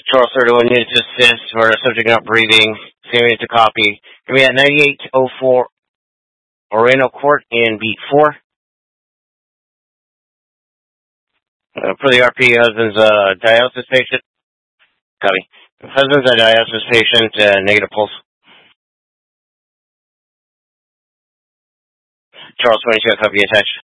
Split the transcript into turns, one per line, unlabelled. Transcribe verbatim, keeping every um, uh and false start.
Charles thirty-one needs to assist for subject not breathing. Failure to copy. Can we at ninety-eight oh four Moreno Court in beat four? Uh, for the R P, husband's uh, dialysis patient. Copy. Husband's a dialysis patient, uh, negative pulse. Charles twenty-two, copy attached.